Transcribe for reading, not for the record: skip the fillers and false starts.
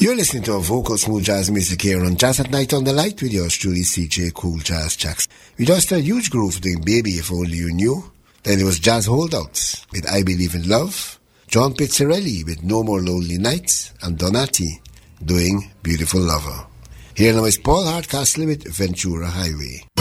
You're listening to a vocal smooth jazz music here on Jazz at Night on the Light with yours truly, CJ Cool Jazz Jacks. We just had a huge groove doing Baby If Only You Knew. Then there was Jazz Holdouts with I Believe in Love, John Pizzarelli with No More Lonely Nights, and Donati doing Beautiful Lover. Here now is Paul Hardcastle with Ventura Highway.